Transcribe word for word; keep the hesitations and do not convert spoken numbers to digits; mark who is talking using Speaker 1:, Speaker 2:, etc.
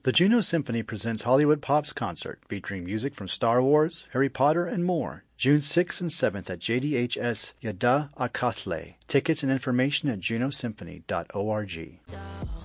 Speaker 1: The Juno Symphony presents Hollywood Pop's concert, featuring music from Star Wars, Harry Potter, and more. June sixth and seventh at J D H S Yadda Akatle. Tickets and information at juno symphony dot org.